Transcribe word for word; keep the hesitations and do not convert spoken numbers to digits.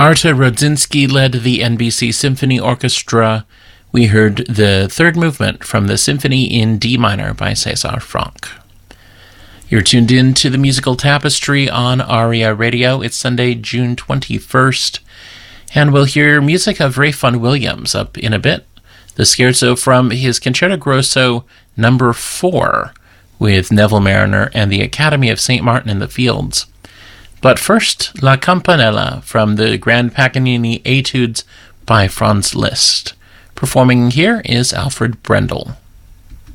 Artur Rodzinski led the N B C Symphony Orchestra. We heard the third movement from the Symphony in D minor by César Franck. You're tuned in to the Musical Tapestry on ARIA Radio. It's Sunday, June twenty-first, and we'll hear music of Ralph Vaughan Williams up in a bit. The scherzo from his Concerto Grosso number four with Neville Marriner and the Academy of Saint Martin in the Fields. But first, La Campanella from the Grand Paganini Etudes by Franz Liszt. Performing here is Alfred Brendel.